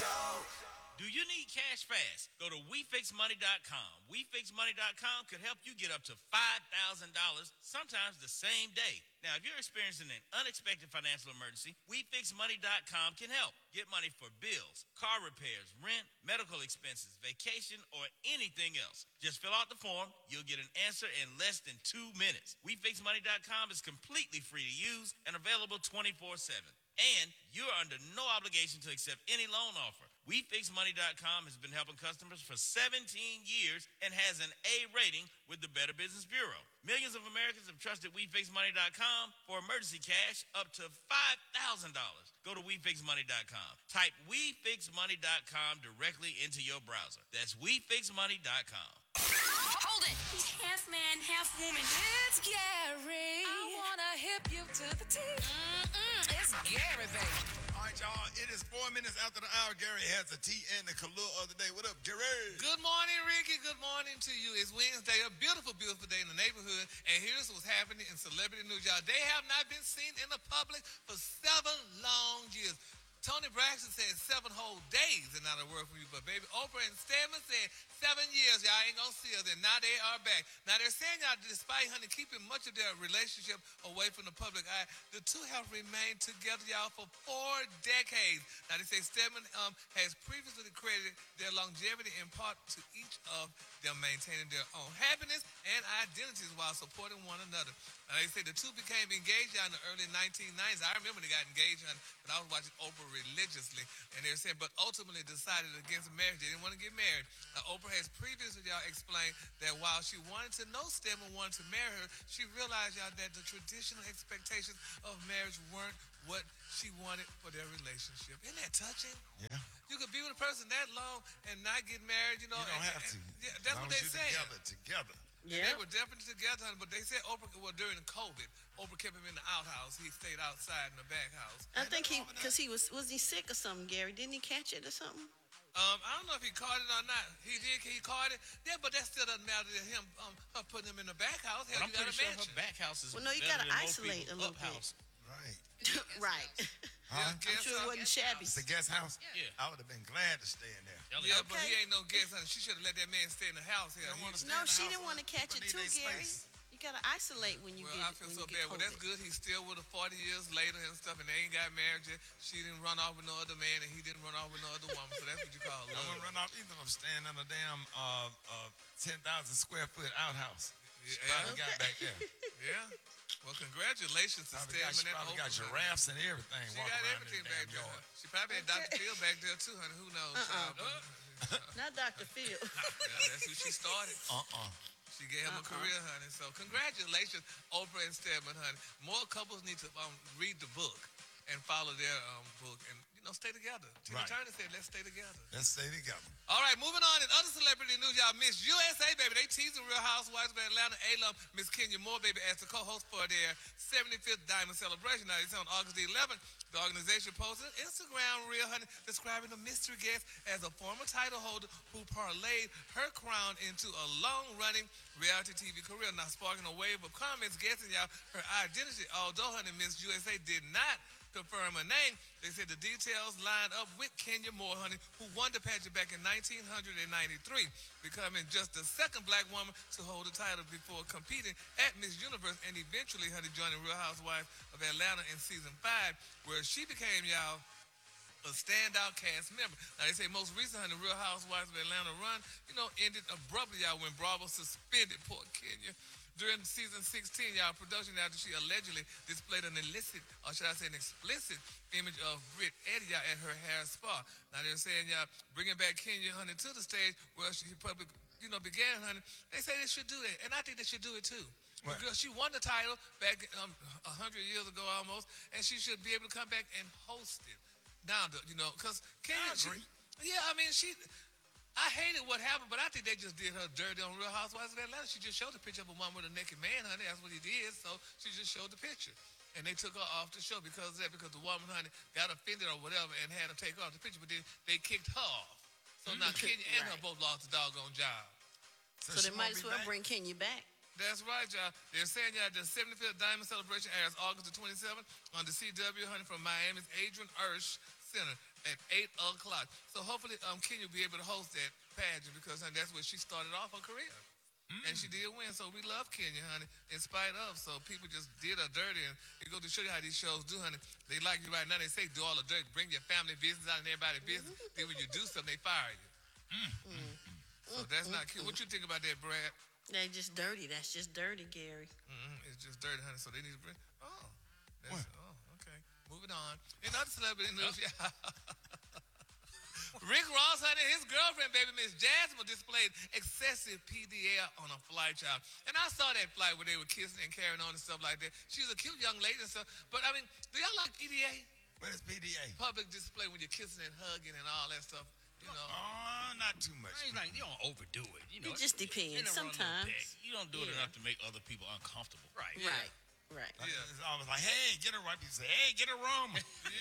Do you need cash fast? Go to WeFixMoney.com. WeFixMoney.com could help you get up to $5,000, sometimes the same day. Now, if you're experiencing an unexpected financial emergency, WeFixMoney.com can help. Get money for bills, car repairs, rent, medical expenses, vacation, or anything else. Just fill out the form. You'll get an answer in less than 2 minutes. WeFixMoney.com is completely free to use and available 24/7. And you're under no obligation to accept any loan offer. WeFixMoney.com has been helping customers for 17 years and has an A rating with the Better Business Bureau. Millions of Americans have trusted WeFixMoney.com for emergency cash up to $5,000. Go to WeFixMoney.com. Type WeFixMoney.com directly into your browser. That's WeFixMoney.com. Hold it. He's half man, half woman. It's Gary. I wanna hip you to the teeth. It's Gary, baby. All right, y'all. It is 4 minutes after the hour. Gary has the tea and the Kahlua of the day. What up, Gary? Good morning, Ricky. Good morning to you. It's Wednesday, a beautiful, beautiful day in the neighborhood. And here's what's happening in celebrity news, y'all. They have not been seen in the public for 7 long years. Tony Braxton said 7 whole days and not a word from you. But baby, Oprah and Stedman said 7 years, y'all ain't gonna see us. And now they are back. Now they're saying, y'all, despite honey keeping much of their relationship away from the public eye, the two have remained together, y'all, for 4 decades. Now they say Stedman has previously credited their longevity in part to each of them maintaining their own happiness and identities while supporting one another. Now they say the two became engaged y'all in the early 1990s. I remember they got engaged, honey, but I was watching Oprah religiously, and they're saying, but ultimately decided against marriage. They didn't want to get married. Now, Oprah has previously, y'all, explained that while she wanted to know Stedman, wanted to marry her, she realized, y'all, that the traditional expectations of marriage weren't what she wanted for their relationship. Isn't that touching? Yeah. You could be with a person that long and not get married, you know. You don't have to. Yeah, that's what they say. Together. Yeah. They were definitely together, honey, but they said Oprah, well, during COVID, Oprah kept him in the outhouse. He stayed outside in the back house. I think because he was he sick or something, Gary? Didn't he catch it or something? I don't know if he caught it or not. He caught it. Yeah, but that still doesn't matter to him, her putting him in the back house. Hell, I'm pretty sure her back house is well, no, you better gotta than isolate a little house. Right. Right. Huh? I'm sure it wasn't shabby. It's a guest house? Yeah. I would have been glad to stay in there. Yeah, but he ain't no guest, honey. She should have let that man stay in the house here. No, she didn't want to catch it too, Gary. You gotta isolate when you well, get. I feel so bad. Well, that's good. He's still with her 40 years later and stuff, and they ain't got married yet. She didn't run off with no other man, and he didn't run off with no other woman. So that's what you call love. I wouldn't run off either. I'm staying in a damn 10,000 square foot outhouse. She probably got back there. Yeah. Well, congratulations to Stedman. She probably got giraffes and everything. She got everything back there. She probably had Dr. Phil back there too, honey. Who knows? Not Dr. Phil. Yeah, that's who she started. She gave him a career, honey. So congratulations, Oprah and Stedman, honey. More couples need to read the book and follow their book and, stay together. Tina Turner said, let's stay together. Let's stay together. All right, moving on. In other celebrity news, y'all, Miss USA, baby. They teasing Real Housewives of Atlanta alum Miss Kenya Moore, baby, as the co-host for their 75th Diamond Celebration. Now, it's on August the 11th. The organization posted an Instagram reel, honey, describing the mystery guest as a former title holder who parlayed her crown into a long-running reality TV career. Now, sparking a wave of comments, guessing, y'all, her identity. Although, honey, Miss USA did not confirm her name, they said the details lined up with Kenya Moore, honey, who won the pageant back in 1993, becoming just the second black woman to hold the title before competing at Miss Universe and eventually, honey, joining Real Housewives of Atlanta in season 5, where she became, y'all, a standout cast member. Now, they say most recently, the Real Housewives of Atlanta run, ended abruptly, y'all, when Bravo suspended poor Kenya. During season 16, y'all, production after she allegedly displayed an illicit, or should I say an explicit, image of Britt Eddie, y'all, at her hair spa. Now, they're saying, y'all, bringing back Kenya, honey, to the stage where she public, began, honey. They say they should do that, and I think they should do it, too. Right. Because she won the title back 100 years ago almost, and she should be able to come back and host it. Now, because Kenya, I hated what happened, but I think they just did her dirty on Real Housewives of Atlanta. She just showed the picture of a woman with a naked man, honey. That's what he did, so she just showed the picture. And they took her off the show because of that, because the woman, honey, got offended or whatever and had to take her off the picture, but then they kicked her off. So now Kenya and her both lost the doggone job. So they might as well bring Kenya back. That's right, y'all. They're saying, y'all, the 75th Diamond Celebration airs August the 27th on the CW, honey, from Miami's Adrian Ursch Center. at 8 o'clock. So hopefully Kenya will be able to host that pageant because, honey, that's where she started off her career. And she did win, so we love Kenya, honey, in spite of. So people just did her dirty, and it goes to show you how these shows do, honey. They like you right now. They say do all the dirt, bring your family business out and everybody's business. Then when you do something, they fire you. So that's not cute. What you think about that, Brad? They just dirty. That's just dirty, Gary. It's just dirty, honey. So they need to bring. Okay. Moving on. In other celebrity news, Rick Ross, honey, his girlfriend, baby Miss Jasmine, displayed excessive PDA on a flight, child. And I saw that flight where they were kissing and carrying on and stuff like that. She was a cute young lady and stuff. But I mean, do y'all like PDA? What is PDA? Public display when you're kissing and hugging and all that stuff. You know. Oh, not too much. I ain't like, you don't overdo it. You know, It just depends. Sometimes. You don't do it enough to make other people uncomfortable. Right. Right. It's almost like, hey, get a right. You say, hey, get a rum.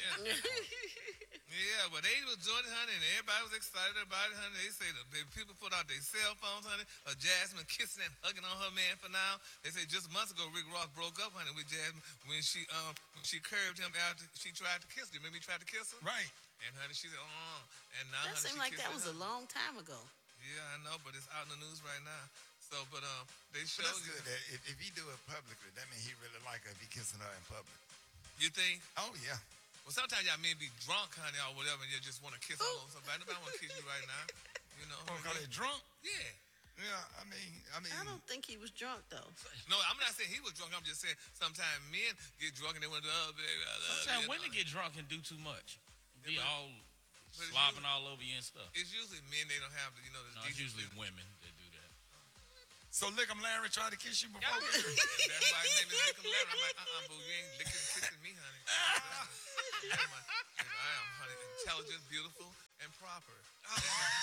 Yeah, but they was doing it, honey, and everybody was excited about it, honey. They say people put out their cell phones, honey. Jasmine kissing and hugging on her man for now. They say just months ago, Rick Ross broke up, honey, with Jasmine when she curved him after she tried to kiss him. Remember he tried to kiss her? Right. And honey, she said, and now That honey, seemed she like that kissing was a her. long time ago. Yeah, I know, but it's out in the news right now. So, but they But showed that's you. good. That if he do it publicly, that means he really like her if he kissing her in public. You think? Oh, yeah. Well, sometimes y'all men be drunk, honey, or whatever, and you just want to kiss all over somebody. Nobody want to kiss you right now. You know? Oh, call it drunk? Yeah. Yeah, I mean. I don't think he was drunk though. No, I'm not saying he was drunk. I'm just saying sometimes men get drunk and they want to, oh, baby, I love Sometimes you. women get drunk and do too much. Be but- all but it's slobbing all over you and stuff. It's usually men, they don't have the, No, it's usually women that do that. So Lick'em Larry tried to kiss you before? That's why his name is Lick'em Larry. I'm like, boo, you ain't licking and kissing me, honey. I am, honey, intelligent, beautiful, and proper. Y'all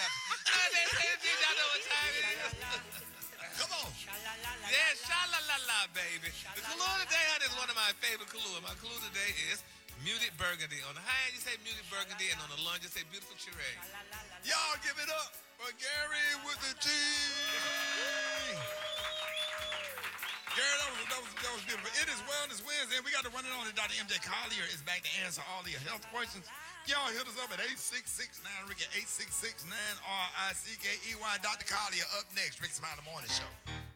know what time it is. Come on. Yeah, sha-la-la-la, baby. The Kahlua today, honey, is one of my favorite Kahlua. My Kahlua today is muted burgundy. On the high end, you say muted burgundy, and on the lunge, you say beautiful Chirag. Y'all give it up for Gary with the T. Gary, that was beautiful. It is Wellness Wednesday, and we got to run it on. Dr. MJ Collier is back to answer all of your health questions. Y'all hit us up at 8669-RICKY, 8669-RICKEY. Dr. Collier up next. Rick Smiley Morning Show.